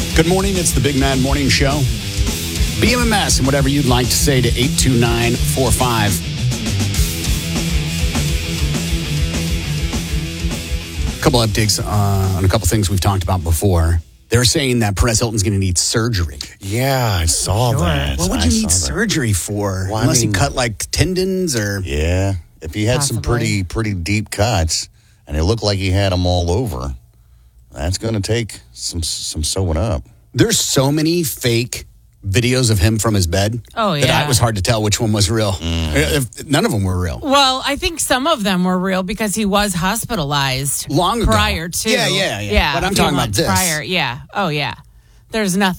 Good morning. It's the Big Mad Morning Show. BMMS and whatever you'd like to say to 82945. A couple updates on a couple things we've talked about before. They're saying that Perez Hilton's going to need surgery. Yeah, I saw that. What would you need surgery for? Well, Unless he cut like tendons or... Yeah, if he had some pretty deep cuts and it looked like he had them all over, that's going to take some sewing up. There's so many fake videos of him from his bed that it was hard to tell which one was real. None of them were real. Well, I think some of them were real because he was hospitalized long ago. Prior to. Yeah. But I'm talking about this. Prior, yeah. Oh, yeah. There's no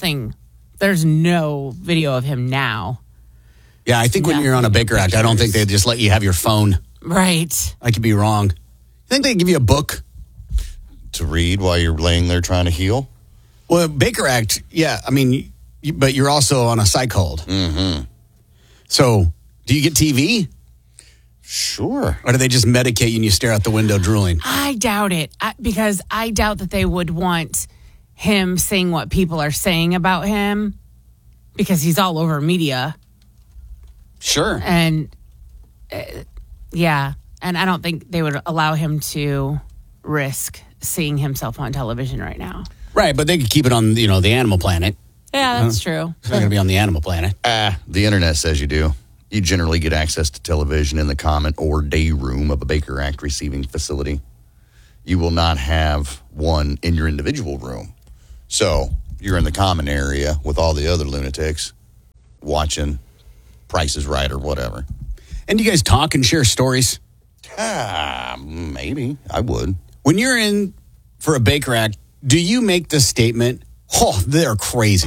video of him now. Yeah, I think when you're on a Baker Act, I don't think they just let you have your phone. Right. I could be wrong. You think they give you a book to read while you're laying there trying to heal? Well, Baker Act, yeah. I mean, but you're also on a psych hold. Mm-hmm. So, do you get TV? Sure. Or do they just medicate you and you stare out the window drooling? I doubt it, because I doubt that they would want him saying what people are saying about him, because he's all over media. Sure. And, yeah. And I don't think they would allow him to risk seeing himself on television right now. Right, but they could keep it on, the Animal Planet. Yeah, that's true. It's not going to be on the Animal Planet. The internet says you do. You generally get access to television in the common or day room of a Baker Act receiving facility. You will not have one in your individual room. So you're in the common area with all the other lunatics watching Price is Right or whatever. And do you guys talk and share stories? Maybe. I would. When you're in for a Baker Act, do you make the statement, oh, they're crazy.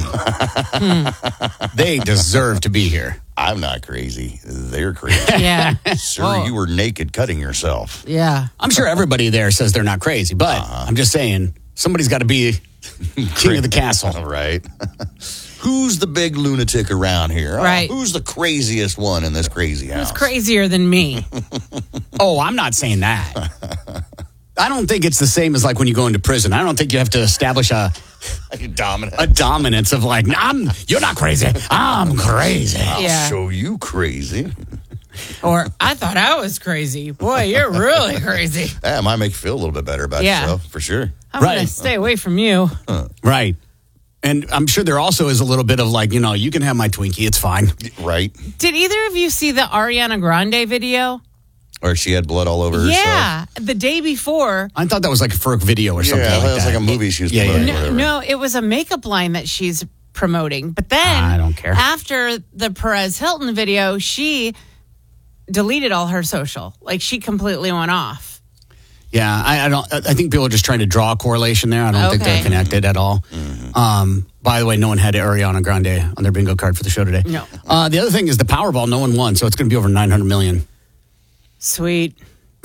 They deserve to be here. I'm not crazy. They're crazy. Yeah. Sir, you were naked cutting yourself. Yeah. I'm sure everybody there says they're not crazy, but I'm just saying, somebody's got to be king of the castle. Right. Who's the big lunatic around here? Right. Who's the craziest one in this crazy house? Who's crazier than me? Oh, I'm not saying that. I don't think it's the same as like when you go into prison. I don't think you have to establish a dominance of like, you're not crazy. I'm crazy. I'll show you crazy. Or I thought I was crazy. Boy, you're really crazy. That might make you feel a little bit better about yourself, for sure. I'm going to stay away from you. Right. And I'm sure there also is a little bit of like, you can have my Twinkie. It's fine. Right. Did either of you see the Ariana Grande video? Or she had blood all over herself? Yeah, the day before. I thought that was like for a video or something like that. Yeah, it was like a movie she was promoting. No, it was a makeup line that she's promoting. But then, I don't care. After the Perez Hilton video, she deleted all her social. Like, she completely went off. Yeah, I think people are just trying to draw a correlation there. I don't think they're connected at all. Mm-hmm. By the way, no one had Ariana Grande on their bingo card for the show today. No. The other thing is the Powerball, no one won, so it's going to be over $900 million. Sweet.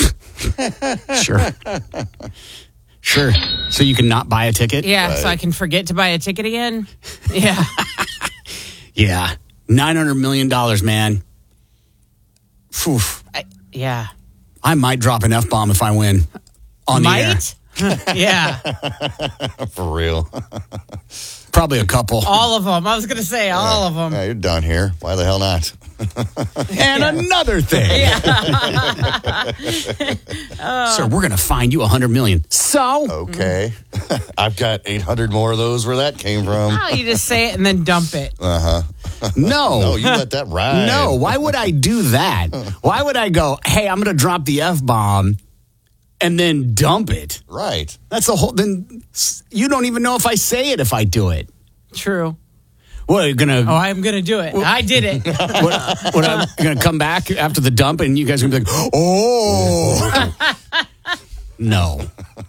Sure. So you can not buy a ticket? Yeah, so I can forget to buy a ticket again? Yeah. Yeah. $900 million, man. Yeah. I might drop an F-bomb if I win on the air. Yeah. For real. Probably a couple. All of them. I was going to say all of them. Yeah, you're done here. Why the hell not? And another thing. Sir, we're going to find you $100 million. So? Okay. I've got 800 more of those where that came from. Oh, you just say it and then dump it. No. No, you let that ride. No, why would I do that? Why would I go, hey, I'm going to drop the F-bomb and then dump it? Right. That's the whole, then you don't even know if I say it if I do it. True. What, you're going to... Oh, I'm going to do it. I did it. what I'm going to come back after the dump and you guys are going to be like, oh. No.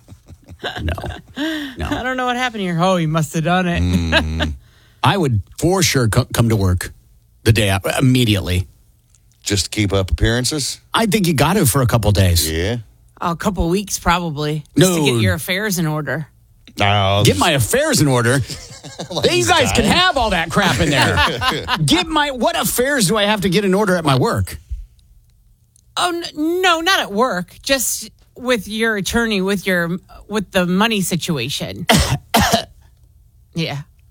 I don't know what happened here. Oh, you must have done it. I would for sure come to work the day after, immediately. Just to keep up appearances? I think you got to for a couple days. Yeah. A couple weeks, probably. Just to get your affairs in order. Get my affairs in order. You guys can have all that crap in there. What affairs do I have to get in order at my work? Oh, no, not at work. Just with your attorney, with the money situation. Yeah.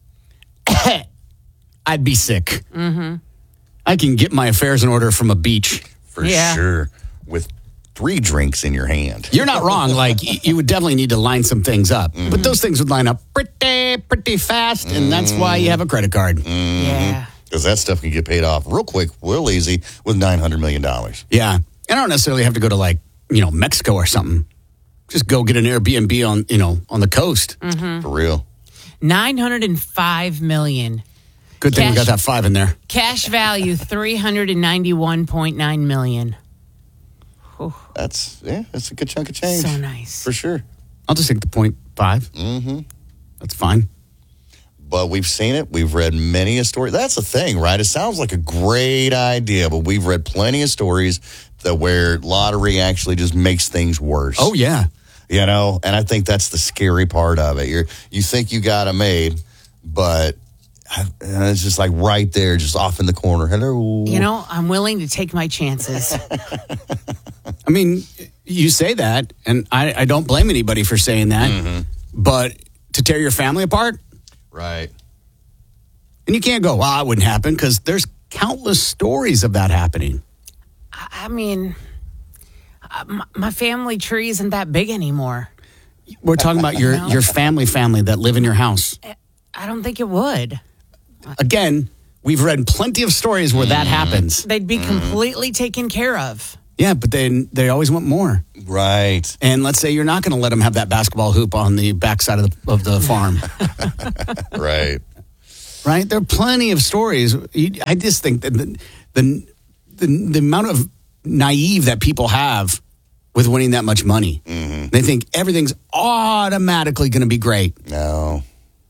I'd be sick. I can get my affairs in order from a beach. For sure. With 3 drinks in your hand. You're not wrong. Like, you would definitely need to line some things up. But those things would line up pretty fast, and that's why you have a credit card. Yeah. Because that stuff can get paid off real quick, real easy, with $900 million. Yeah. I don't necessarily have to go to, like, Mexico or something. Just go get an Airbnb on the coast. For real. $905 million. Good thing we got that 5 in there. Cash value $391.9 million. That's a good chunk of change. So nice. For sure. I'll just take the 0.5. That's fine. But we've seen it. We've read many a story. That's the thing, right? It sounds like a great idea, but we've read plenty of stories that where lottery actually just makes things worse. Oh, yeah. And I think that's the scary part of it. You think you got it made, but it's just like right there, just off in the corner. Hello. I'm willing to take my chances. I mean, you say that, and I don't blame anybody for saying that, but to tear your family apart? Right. And you can't go, well, it wouldn't happen, because there's countless stories of that happening. I mean, my family tree isn't that big anymore. We're talking about your family that live in your house. I don't think it would. Again, we've read plenty of stories where that happens. They'd be completely taken care of. Yeah, but then they always want more. Right. And let's say you're not going to let them have that basketball hoop on the backside of the farm. Right. Right? There are plenty of stories. I just think that the amount of naive that people have with winning that much money. They think everything's automatically going to be great. No.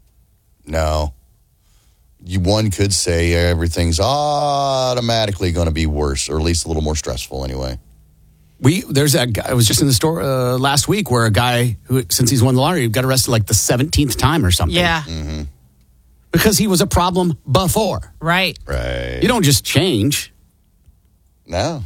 One could say everything's automatically going to be worse, or at least a little more stressful anyway. There's that guy, I was just in the store last week where a guy who, since he's won the lottery, got arrested like the 17th time or something. Yeah. Because he was a problem before. Right. Right. You don't just change. No.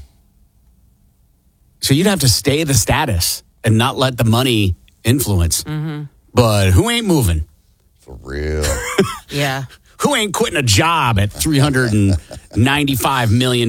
So you'd have to stay the status and not let the money influence. But who ain't moving? For real. Yeah. Who ain't quitting a job at $395 million?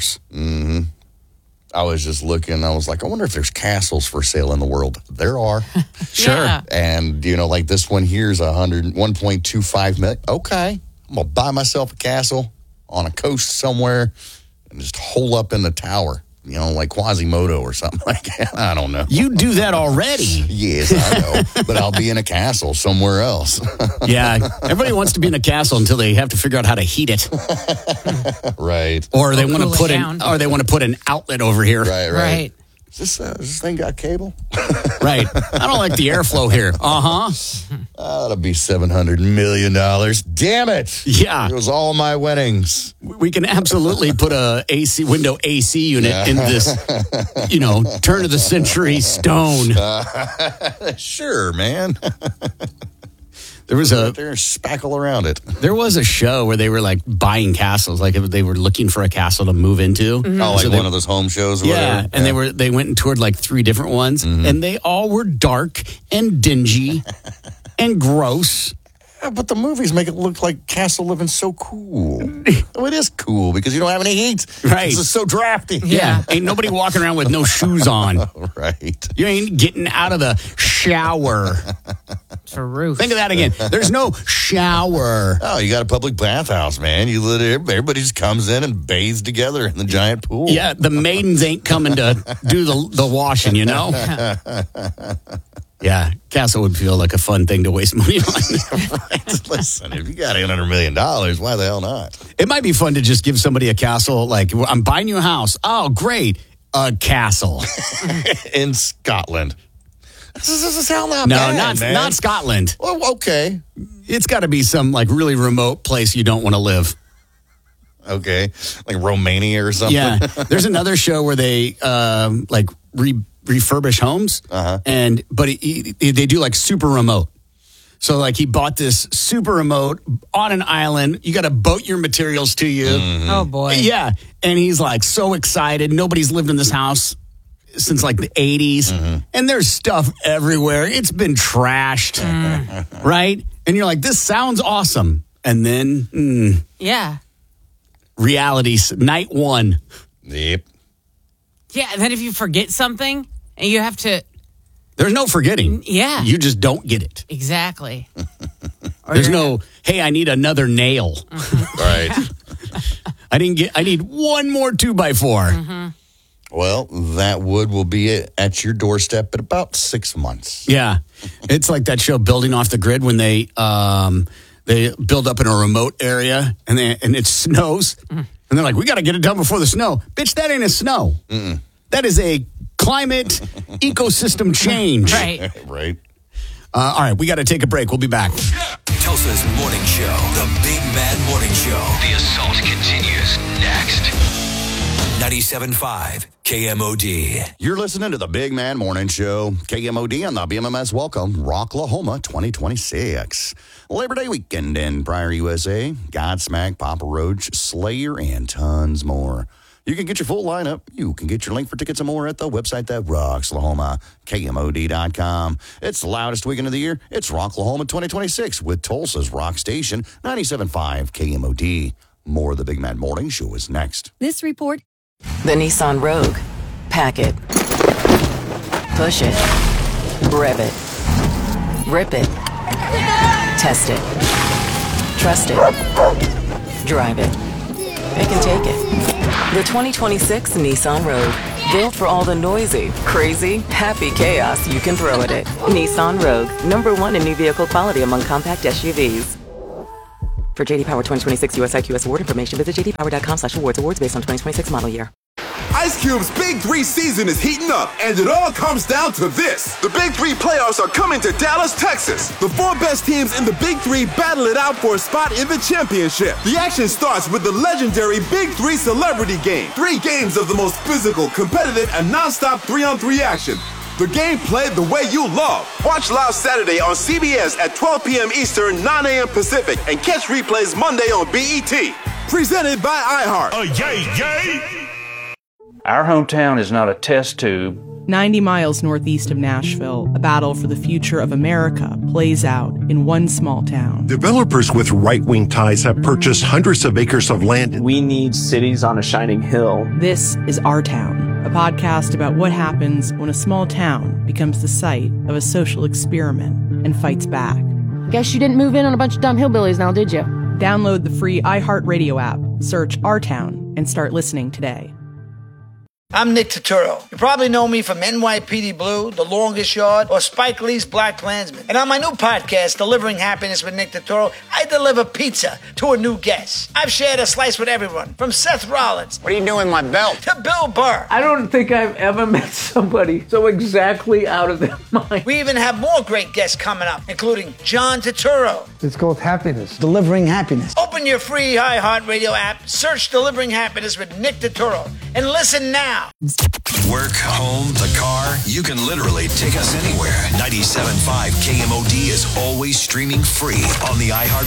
I was just looking. I was like, I wonder if there's castles for sale in the world. There are. Sure. Yeah. And, like this one here's $1.25 million. Okay. I'm going to buy myself a castle on a coast somewhere and just hole up in the tower. Like Quasimodo or something like that. I don't know. You do that already. Yes, I know. But I'll be in a castle somewhere else. Yeah. Everybody wants to be in a castle until they have to figure out how to heat it. Right. Or they want cool to put an outlet over here. Right. Does this thing got cable? Right. I don't like the airflow here. That'll be $700 million. Damn it. Yeah. It was all my winnings. We can absolutely put a window AC unit in this, turn of the century stone. Sure, man. There was There's spackle around it. There was a show where they were like buying castles, like they were looking for a castle to move into. Oh, like one of those home shows or whatever? And they went and toured like 3 different ones, and they all were dark and dingy and gross. Yeah, but the movies make it look like castle living's so cool. Oh, it is cool because you don't have any heat. Right. It's so drafty. Yeah. Ain't nobody walking around with no shoes on. Right. You ain't getting out of the shower. True. Think of that again. There's no shower. Oh, you got a public bathhouse, man. Everybody just comes in and bathes together in the giant pool. Yeah, the maidens ain't coming to do the washing, Yeah, castle would feel like a fun thing to waste money on. Right. Listen, if you got $800 million, why the hell not? It might be fun to just give somebody a castle. Like, I'm buying you a house. Oh, great. A castle. In Scotland. This is hell not bad, man. Not Scotland. Well, okay. It's got to be some like really remote place you don't want to live. Okay. Like Romania or something? Yeah. There's another show where they refurbish homes, but they do like super remote. So like he bought this super remote on an island. You got to boat your materials to you. Oh boy. Yeah. And he's like so excited. Nobody's lived in this house since like the 80s. And there's stuff everywhere. It's been trashed. Right? And you're like, this sounds awesome. And then, Yeah. reality, night one. Yep. Yeah. And then if you forget something and you have to. There's no forgetting. Yeah. You just don't get it. Exactly. There's no, hey, I need another nail. Right. I need one more 2x4. Well, that wood will be at your doorstep in about 6 months. Yeah. It's like that show Building Off the Grid when they build up in a remote area and it snows. And they're like, we got to get it done before the snow. Bitch, that ain't a snow. That is a climate ecosystem change. Right. Right. All right, we got to take a break. We'll be back. Tulsa's Morning Show, the Big Mad Morning Show. The assault continues next. 97.5 KMOD. You're listening to the Big Man Morning Show, KMOD on the BMMS Welcome, Rocklahoma 2026. Labor Day weekend in Pryor, USA. Godsmack, Papa Roach, Slayer, and tons more. You can get your full lineup. You can get your link for tickets and more at the website that rocks Lahoma, KMOD.com. It's the loudest weekend of the year. It's Rocklahoma 2026 with Tulsa's Rock Station, 97.5 KMOD. More of the Big Mad Morning Show is next. This report. The Nissan Rogue. Pack it. Push it. Rev it. Rip it. Test it. Trust it. Drive it. It can take it. The 2026 Nissan Rogue. Built for all the noisy, crazy, happy chaos you can throw at it. Nissan Rogue. #1 in new vehicle quality among compact SUVs. For JD Power 2026 US IQS award information, visit jdpower.com/awards. Awards based on 2026 model year. Ice Cube's Big 3 season is heating up, and it all comes down to this. The Big 3 playoffs are coming to Dallas, Texas. The 4 best teams in the Big 3 battle it out for a spot in the championship. The action starts with the legendary Big 3 Celebrity Game. 3 games of the most physical, competitive, and non-stop 3-on-3 action. The game played the way you love. Watch live Saturday on CBS at 12 p.m. Eastern, 9 a.m. Pacific, and catch replays Monday on BET. Presented by iHeart. Our hometown is not a test tube. 90 miles northeast of Nashville, a battle for the future of America plays out in one small town. Developers with right-wing ties have purchased hundreds of acres of land. We need cities on a shining hill. This is Our Town, a podcast about what happens when a small town becomes the site of a social experiment and fights back. Guess you didn't move in on a bunch of dumb hillbillies now, did you? Download the free iHeartRadio app, search Our Town, and start listening today. I'm Nick Turturro. You probably know me from NYPD Blue, The Longest Yard, or Spike Lee's Black Klansman. And on my new podcast, Delivering Happiness with Nick Turturro, I deliver pizza to a new guest. I've shared a slice with everyone, from Seth Rollins. What are you doing with my belt? To Bill Burr. I don't think I've ever met somebody so exactly out of their mind. We even have more great guests coming up, including John Turturro. It's called happiness. Delivering happiness. Open your free iHeartRadio app, search Delivering Happiness with Nick Turturro, and listen now. Work, home, the car, you can literally take us anywhere. 97.5 KMOD is always streaming free on the iHeart